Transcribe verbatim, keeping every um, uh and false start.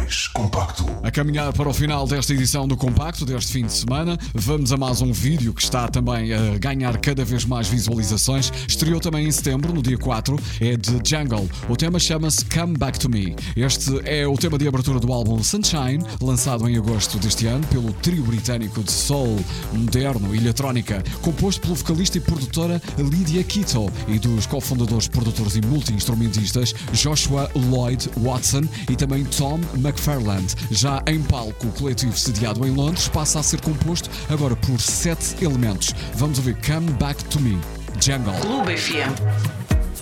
mais Compacto. A caminhar para o final desta edição do Compacto, deste fim de semana, vamos a mais um vídeo que está também a ganhar cada vez mais visualizações. Estreou também em setembro, no dia quatro, é de Jungle. O tema chama-se Come Back to Me. Este é o tema de abertura do álbum Sunshine, lançado em agosto deste ano pelo trio britânico de soul, moderno e eletrónica, composto pelo vocalista e produtora Lydia Quito e dos cofundadores, produtores e multi-instrumentistas Joshua Lloyd Watson e também Tom McFarland. Já em palco, o coletivo sediado em Londres passa a ser composto agora por sete elementos. Vamos ouvir Come Back to Me, Jungle. Clube F M.